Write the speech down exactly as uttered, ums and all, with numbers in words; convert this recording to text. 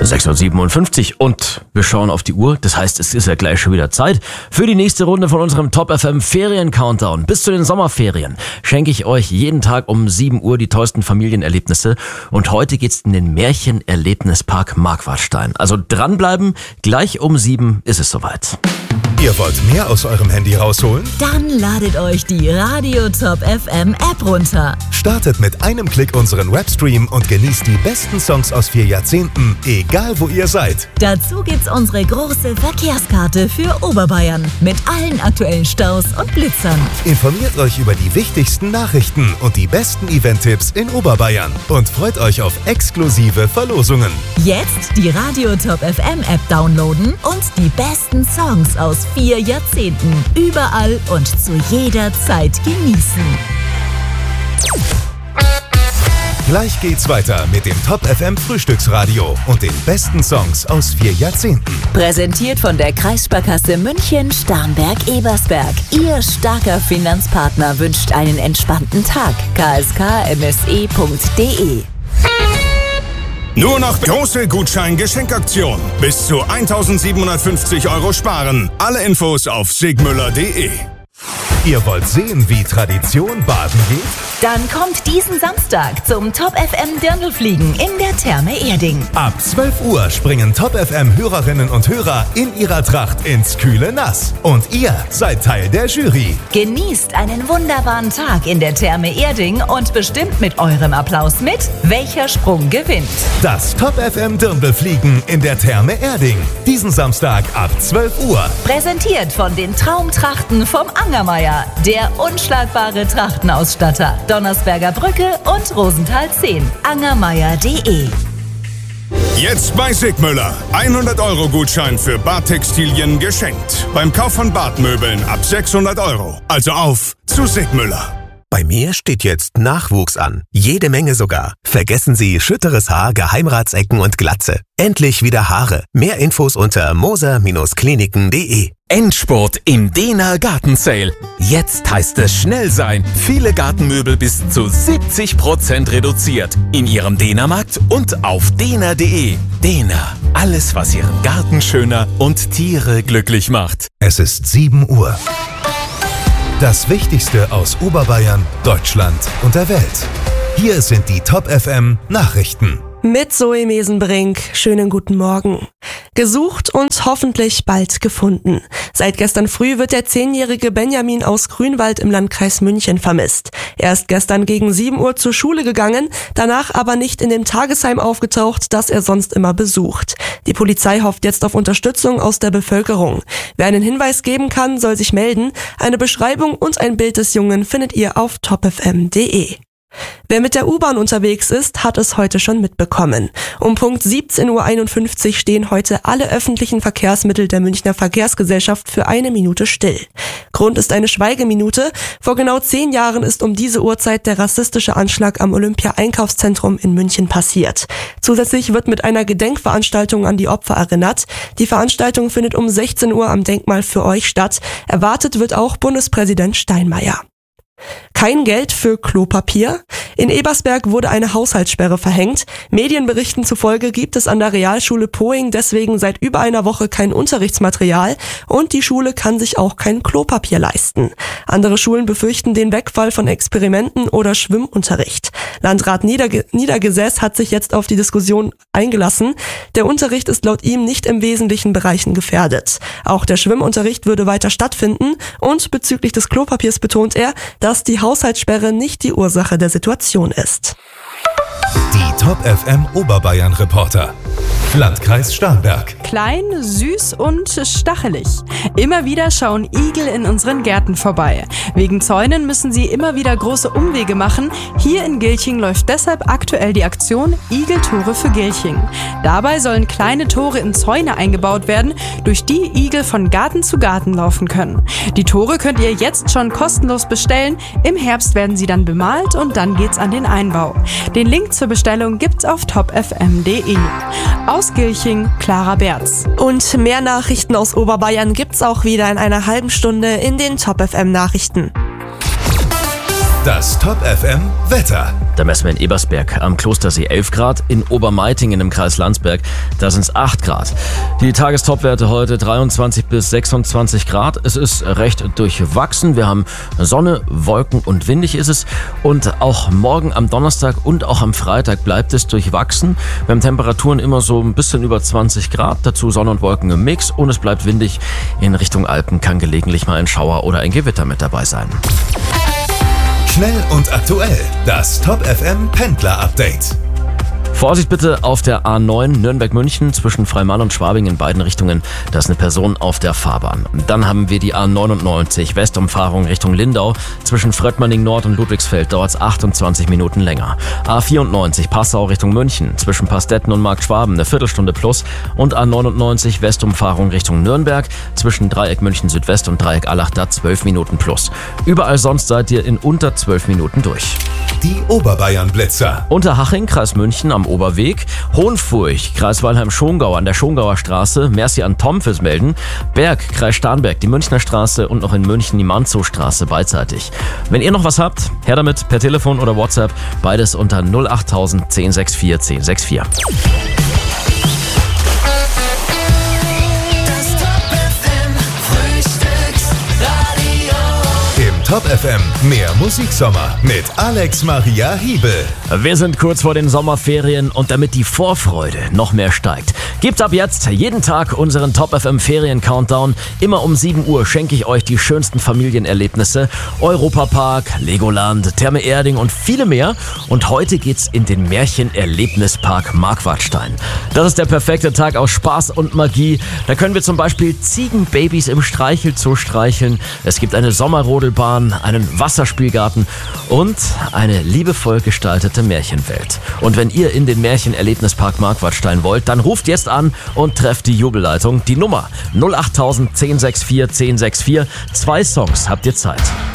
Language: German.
sechs Uhr siebenundfünfzig und wir schauen auf die Uhr. Das heißt, es ist ja gleich schon wieder Zeit für die nächste Runde von unserem Top F M Ferien-Countdown. Bis zu den Sommerferien schenke ich euch jeden Tag um sieben Uhr die tollsten Familienerlebnisse. Und heute geht's in den Märchenerlebnispark Marquardstein. Also dranbleiben, gleich um sieben ist es soweit. Ihr wollt mehr aus eurem Handy rausholen? Dann ladet euch die Radio Top F M App runter. Startet mit einem Klick unseren Webstream und genießt die besten Songs aus vier Jahrzehnten, egal wo ihr seid. Dazu gibt's unsere große Verkehrskarte für Oberbayern mit allen aktuellen Staus und Blitzern. Informiert euch über die wichtigsten Nachrichten und die besten Event-Tipps in Oberbayern und freut euch auf exklusive Verlosungen. Jetzt die Radio Top F M App downloaden und die besten Songs aus vier Jahrzehnten überall und zu jeder Zeit genießen. Gleich geht's weiter mit dem Top F M Frühstücksradio und den besten Songs aus vier Jahrzehnten. Präsentiert von der Kreissparkasse München Starnberg-Ebersberg. Ihr starker Finanzpartner wünscht einen entspannten Tag. k s k m s e punkt d e Nur noch große Gutschein-Geschenkaktion. Bis zu eintausendsiebenhundertfünfzig Euro sparen. Alle Infos auf sigmüller punkt de. Ihr wollt sehen, wie Tradition baden geht? Dann kommt diesen Samstag zum Top F M Dirndlfliegen in der Therme Erding. Ab zwölf Uhr springen Top F M Hörerinnen und Hörer in ihrer Tracht ins kühle Nass. Und ihr seid Teil der Jury. Genießt einen wunderbaren Tag in der Therme Erding und bestimmt mit eurem Applaus mit, welcher Sprung gewinnt. Das Top F M Dirndlfliegen in der Therme Erding. Diesen Samstag ab zwölf Uhr. Präsentiert von den Traumtrachten vom Angermeier, der unschlagbare Trachtenausstatter. Donnersberger Brücke und Rosenthal zehn. angermeier punkt de. Jetzt bei Sigmüller. hundert Euro Gutschein für Badtextilien geschenkt. Beim Kauf von Badmöbeln ab sechshundert Euro. Also auf zu Sigmüller. Bei mir steht jetzt Nachwuchs an. Jede Menge sogar. Vergessen Sie schütteres Haar, Geheimratsecken und Glatze. Endlich wieder Haare. Mehr Infos unter moser Kliniken punkt de. Endspurt im Dehner Garten Sale. Jetzt heißt es schnell sein. Viele Gartenmöbel bis zu siebzig Prozent reduziert. In Ihrem Dehnermarkt und auf dehner punkt de. Dehner. Alles, was Ihren Garten schöner und Tiere glücklich macht. Es ist sieben Uhr. Das Wichtigste aus Oberbayern, Deutschland und der Welt. Hier sind die Top F M Nachrichten. Mit Zoe Mesenbrink. Schönen guten Morgen. Gesucht und hoffentlich bald gefunden. Seit gestern früh wird der zehnjährige Benjamin aus Grünwald im Landkreis München vermisst. Er ist gestern gegen sieben Uhr zur Schule gegangen, danach aber nicht in dem Tagesheim aufgetaucht, das er sonst immer besucht. Die Polizei hofft jetzt auf Unterstützung aus der Bevölkerung. Wer einen Hinweis geben kann, soll sich melden. Eine Beschreibung und ein Bild des Jungen findet ihr auf top f m punkt de. Wer mit der U-Bahn unterwegs ist, hat es heute schon mitbekommen. Um Punkt siebzehn Uhr einundfünfzig stehen heute alle öffentlichen Verkehrsmittel der Münchner Verkehrsgesellschaft für eine Minute still. Grund ist eine Schweigeminute. Vor genau zehn Jahren ist um diese Uhrzeit der rassistische Anschlag am Olympia-Einkaufszentrum in München passiert. Zusätzlich wird mit einer Gedenkveranstaltung an die Opfer erinnert. Die Veranstaltung findet um sechzehn Uhr am Denkmal für euch statt. Erwartet wird auch Bundespräsident Steinmeier. Kein Geld für Klopapier? In Ebersberg wurde eine Haushaltssperre verhängt. Medienberichten zufolge gibt es an der Realschule Poing deswegen seit über einer Woche kein Unterrichtsmaterial und die Schule kann sich auch kein Klopapier leisten. Andere Schulen befürchten den Wegfall von Experimenten oder Schwimmunterricht. Landrat Niederge- Niedergesäß hat sich jetzt auf die Diskussion eingelassen. Der Unterricht ist laut ihm nicht im wesentlichen Bereichen gefährdet. Auch der Schwimmunterricht würde weiter stattfinden und bezüglich des Klopapiers betont er, dass die Haushaltssperre nicht die Ursache der Situation ist. Die Top F M Oberbayern Reporter. Landkreis Starnberg. Klein, süß und stachelig. Immer wieder schauen Igel in unseren Gärten vorbei. Wegen Zäunen müssen sie immer wieder große Umwege machen. Hier in Gilching läuft deshalb aktuell die Aktion Igeltore für Gilching. Dabei sollen kleine Tore in Zäune eingebaut werden, durch die Igel von Garten zu Garten laufen können. Die Tore könnt ihr jetzt schon kostenlos bestellen. Im Herbst werden sie dann bemalt und dann geht's an den Einbau. Den Link zur Bestellung gibt's auf top f m punkt de. Aus Gilching, Clara Berz. Und mehr Nachrichten aus Oberbayern gibt's auch wieder in einer halben Stunde in den Top F M Nachrichten. Das Top F M Wetter. Da messen wir in Ebersberg am Klostersee elf Grad, in Obermeitingen im Kreis Landsberg, da sind es acht Grad. Die Tagestopwerte heute dreiundzwanzig bis sechsundzwanzig Grad. Es ist recht durchwachsen. Wir haben Sonne, Wolken und windig ist es. Und auch morgen am Donnerstag und auch am Freitag bleibt es durchwachsen. Wir haben Temperaturen immer so ein bisschen über zwanzig Grad, dazu Sonne und Wolken im Mix und es bleibt windig. In Richtung Alpen kann gelegentlich mal ein Schauer oder ein Gewitter mit dabei sein. Schnell und aktuell, das Top F M Pendler Update. Vorsicht bitte auf der A neun Nürnberg-München zwischen Freimann und Schwabing in beiden Richtungen. Da ist eine Person auf der Fahrbahn. Dann haben wir die A neunundneunzig Westumfahrung Richtung Lindau. Zwischen Fröttmanning Nord und Ludwigsfeld dauert es achtundzwanzig Minuten länger. A vierundneunzig Passau Richtung München zwischen Pastetten und Marktschwaben eine Viertelstunde plus. Und A neunundneunzig Westumfahrung Richtung Nürnberg zwischen Dreieck München Südwest und Dreieck Allach da zwölf Minuten plus. Überall sonst seid ihr in unter zwölf Minuten durch. Die Oberbayern-Blitzer. Unterhaching, Kreis München am Oberweg. Hohenfurch, Kreis Weilheim-Schongau an der Schongauer Straße. Merci an Tom fürs Melden. Berg, Kreis Starnberg, die Münchner Straße und noch in München die Manzow-Straße beidseitig. Wenn ihr noch was habt, her damit per Telefon oder WhatsApp. Beides unter null achttausend zehn sechs vier zehn sechs vier. Top F M, mehr Musiksommer mit Alex Maria Hiebel. Wir sind kurz vor den Sommerferien und damit die Vorfreude noch mehr steigt, gibt's ab jetzt jeden Tag unseren Top F M Ferien-Countdown. Immer um sieben Uhr schenke ich euch die schönsten Familienerlebnisse. Europapark, Legoland, Therme Erding und viele mehr. Und heute geht's in den Märchenerlebnispark Marquardstein. Das ist der perfekte Tag aus Spaß und Magie. Da können wir zum Beispiel Ziegenbabys im Streichelzoo streicheln. Es gibt eine Sommerrodelbahn, einen Wasserspielgarten und eine liebevoll gestaltete Märchenwelt. Und wenn ihr in den Märchenerlebnispark Marquardstein wollt, dann ruft jetzt an und trefft die Jubelleitung. Die Nummer null achttausend zehn sechs vier zehn sechs vier. Zwei Songs habt ihr Zeit.